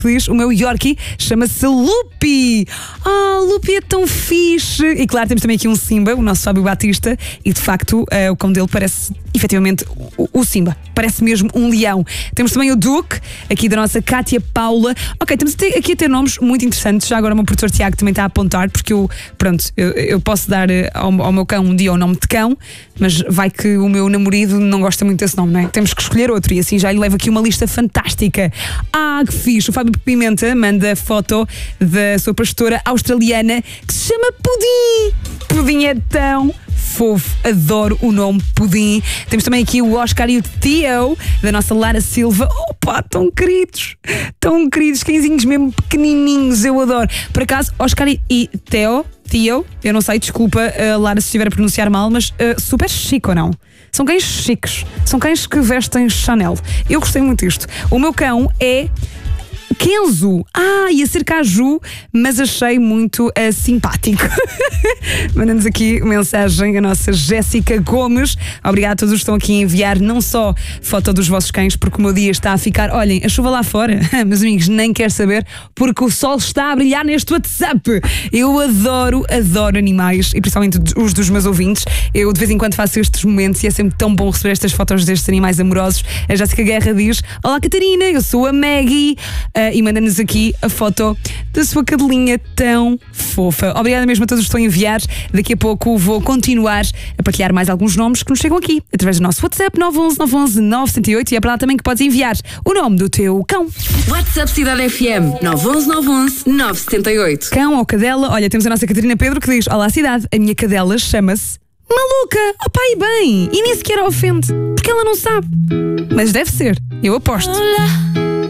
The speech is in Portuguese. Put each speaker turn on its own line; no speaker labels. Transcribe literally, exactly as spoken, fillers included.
diz: o meu Yorkie chama-se Lupi. Ah, Lupi é tão fixe. E claro, temos também aqui um Simba, o nosso Fábio Batista. E de facto, uh, o cão dele parece efetivamente o, o Simba. Parece mesmo um leão. Temos também o Duque, aqui da nossa Cátia Paula. Ok, temos aqui a ter nomes muito interessantes. Já agora o meu produtor Tiago também está a apontar, porque eu, pronto, eu, eu posso dar ao, ao meu cão um dia o nome de cão, mas vai que o meu namorado não gosta muito desse nome, não é? Temos que escolher outro e assim já lhe levo aqui uma lista fantástica. Ah, que fixe! O Fábio Pimenta manda foto da sua pastora australiana que se chama Pudim. Pudim é tão fofo, adoro o nome Pudim. Temos também aqui o Oscar e o Theo, da nossa Lara Silva. Opa, tão queridos, tão queridos, cãezinhos mesmo pequenininhos, eu adoro. Por acaso, Oscar e Theo, Theo, eu não sei, desculpa, uh, Lara, se estiver a pronunciar mal, mas uh, super chique ou não? São cães chiques, são cães que vestem Chanel. Eu gostei muito disto. O meu cão é Kenzo. Ah, ia ser Caju, mas achei muito uh, simpático. Mandamos aqui mensagem a nossa Jéssica Gomes. Obrigada a todos os que estão aqui a enviar não só foto dos vossos cães, porque o meu dia está a ficar, olhem, a chuva lá fora, meus amigos, nem quero saber, porque o sol está a brilhar neste WhatsApp. Eu adoro, adoro animais, e principalmente os dos meus ouvintes. Eu de vez em quando faço estes momentos e é sempre tão bom receber estas fotos destes animais amorosos. A Jéssica Guerra diz: olá Catarina, eu sou a Maggie. Uh, e manda-nos aqui a foto da sua cadelinha tão fofa. Obrigada mesmo a todos os que estão a enviar. Daqui a pouco vou continuar a partilhar mais alguns nomes que nos chegam aqui através do nosso WhatsApp nove um um nove um um nove zero oito, e é para lá também que podes enviar o nome do teu cão.
WhatsApp Cidade F M nove um um nove um um nove zero oito.
Cão ou cadela? Olha, temos a nossa Catarina Pedro que diz: olá cidade, a minha cadela chama-se Maluca. Oh pai, bem, e nem sequer a ofende, porque ela não sabe, mas deve ser, eu aposto.
Olá.